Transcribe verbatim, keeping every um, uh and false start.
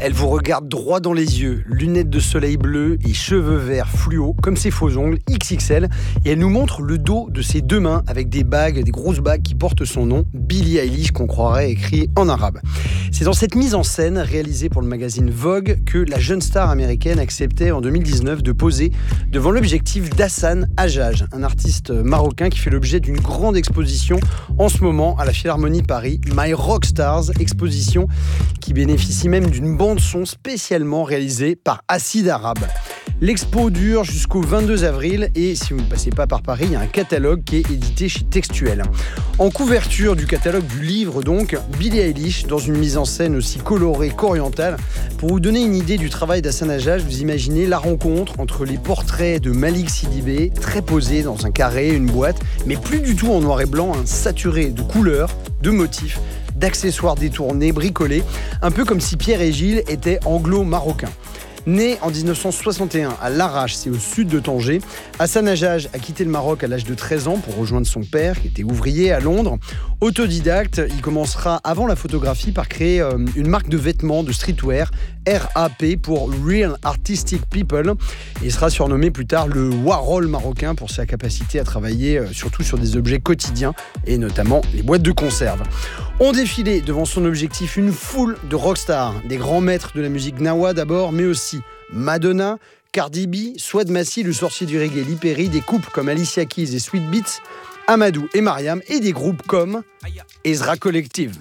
Elle vous regarde droit dans les yeux, lunettes de soleil bleu et cheveux verts fluo, comme ses faux ongles X X L. Et elle nous montre le dos de ses deux mains avec des bagues, des grosses bagues qui portent son nom, Billie Eilish, qu'on croirait écrit en arabe. C'est dans cette mise en scène, réalisée pour le magazine Vogue, que la jeune star américaine acceptait en deux mille dix-neuf de poser devant l'objectif d'Hassan Hajjaj, un artiste marocain qui fait l'objet d'une grande exposition en ce moment à la Philharmonie de Paris, My Rockstars, exposition qui bénéficie même d'une bande-son spécialement réalisée par Acide Arabe. L'expo dure jusqu'au vingt-deux avril et si vous ne passez pas par Paris, il y a un catalogue qui est édité chez Textuel. En couverture du catalogue du livre donc, Billie Eilish dans une mise en scène aussi colorée qu'orientale. Pour vous donner une idée du travail d'Hassan Hajjaj, vous imaginez la rencontre entre les portraits de Malik Sidibé, très posés dans un carré, une boîte, mais plus du tout en noir et blanc, hein, saturé de couleurs, de motifs, d'accessoires détournés, bricolés, un peu comme si Pierre et Gilles étaient anglo-marocains. Né en dix-neuf cent soixante et un à Larache, c'est au sud de Tanger, Hassan Hajjaj a quitté le Maroc à l'âge de treize ans pour rejoindre son père, qui était ouvrier à Londres. Autodidacte, il commencera avant la photographie par créer euh, une marque de vêtements de streetwear, R A P pour Real Artistic People. Et il sera surnommé plus tard le Warhol marocain pour sa capacité à travailler euh, surtout sur des objets quotidiens et notamment les boîtes de conserve. On défilait devant son objectif une foule de rockstars, des grands maîtres de la musique Gnawa d'abord, mais aussi Madonna, Cardi B, Swad Massi, le sorcier du reggae, Lee Perry, des couples comme Alicia Keys et Sweet Beats, Amadou et Mariam, et des groupes comme Ezra Collective.